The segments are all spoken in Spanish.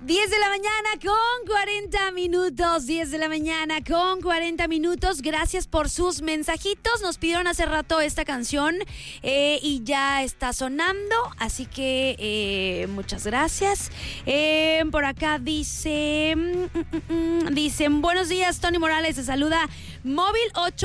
10 de la mañana con 40 minutos, 10 de la mañana con 40 minutos. Gracias por sus mensajitos. Nos pidieron hace rato esta canción y ya está sonando, así que muchas gracias. Por acá dicen, buenos días, Tony Morales, se saluda Móvil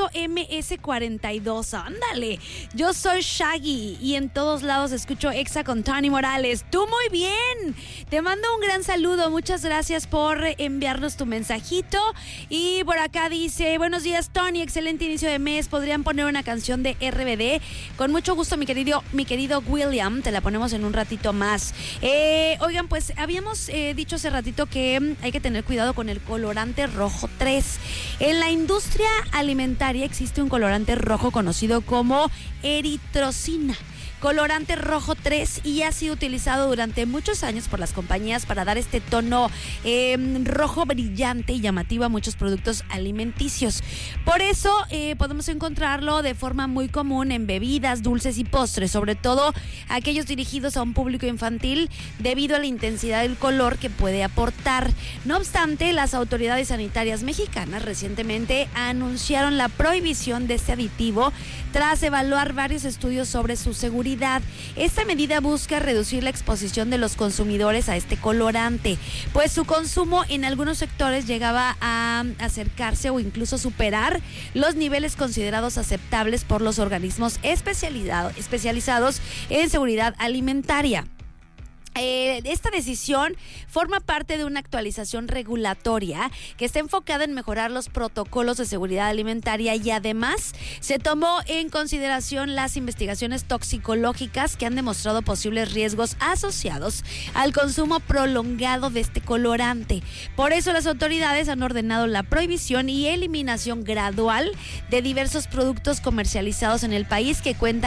8MS42. Ándale, yo soy Shaggy y en todos lados escucho Exa con Tony Morales. Tú muy bien, te mando un gran saludo. Muchas gracias por enviarnos tu mensajito. Y por acá dice, buenos días, Tony, excelente inicio de mes. ¿Podrían poner una canción de RBD? Con mucho gusto, mi querido William, te la ponemos en un ratito más. Oigan, pues habíamos dicho hace ratito que hay que tener cuidado con el colorante rojo 3. En la industria alimentaria existe un colorante rojo conocido como eritrocina. Colorante rojo 3 y ha sido utilizado durante muchos años por las compañías para dar este tono rojo brillante y llamativo a muchos productos alimenticios. Por eso podemos encontrarlo de forma muy común en bebidas, dulces y postres, sobre todo aquellos dirigidos a un público infantil debido a la intensidad del color que puede aportar. No obstante, las autoridades sanitarias mexicanas recientemente anunciaron la prohibición de este aditivo tras evaluar varios estudios sobre su seguridad. Esta medida busca reducir la exposición de los consumidores a este colorante, pues su consumo en algunos sectores llegaba a acercarse o incluso superar los niveles considerados aceptables por los organismos especializados en seguridad alimentaria. Esta decisión forma parte de una actualización regulatoria que está enfocada en mejorar los protocolos de seguridad alimentaria y además se tomó en consideración las investigaciones toxicológicas que han demostrado posibles riesgos asociados al consumo prolongado de este colorante. Por eso las autoridades han ordenado la prohibición y eliminación gradual de diversos productos comercializados en el país que cuentan